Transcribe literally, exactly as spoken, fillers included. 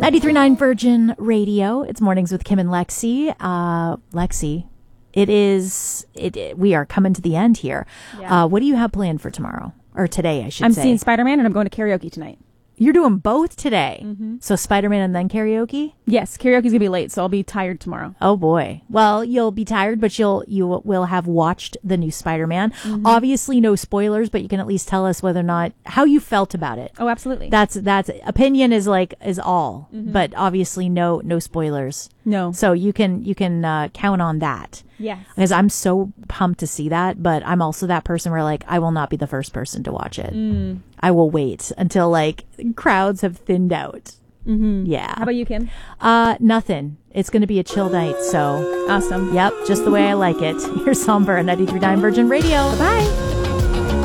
ninety-three point nine Virgin Radio. It's Mornings with Kim and Lexi. Uh, Lexi, it is, it, it- we are coming to the end here. Yeah. Uh, what do you have planned for tomorrow? Or today, I should I'm say. seeing Spider-Man and I'm going to karaoke tonight. You're doing both today. Mm-hmm. So Spider-Man and then karaoke? Yes, karaoke's going to be late, so I'll be tired tomorrow. Oh boy. Well, you'll be tired, but you'll you will have watched the new Spider-Man. Mm-hmm. Obviously, no spoilers, but you can at least tell us whether or not how you felt about it. Oh, absolutely. That's that's opinion is like is all, Mm-hmm. but obviously no no spoilers. no. So you can you can uh, count on that. Yes. Because I'm so pumped to see that, but I'm also that person where like I will not be the first person to watch it. Mm. I will wait until like crowds have thinned out. Mm-hmm. Yeah. How about you, Kim? Uh, nothing. It's going to be a chill night, so Awesome. yep, just the way I like it. Here's Somber on ninety-three point nine Virgin Radio. Bye.